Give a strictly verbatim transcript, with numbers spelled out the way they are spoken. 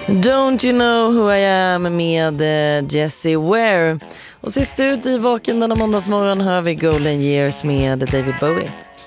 Don't you know who I am med uh, Jessie Ware. Och sist ut i Vaken denna måndagsmorgon hör vi Golden Years med David Bowie.